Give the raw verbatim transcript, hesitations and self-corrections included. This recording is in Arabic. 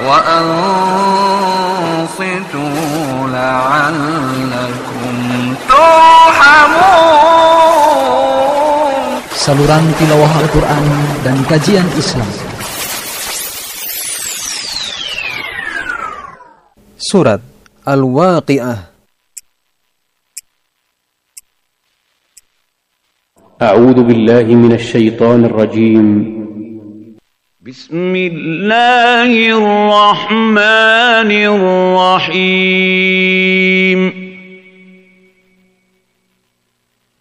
وأنصتوا لعلكم ترحمون. Saluran tilawah Al-Quran dan kajian Islam. Surat Al-Waqi'ah. أعوذ بالله من الشيطان الرجيم. بسم الله الرحمن الرحيم.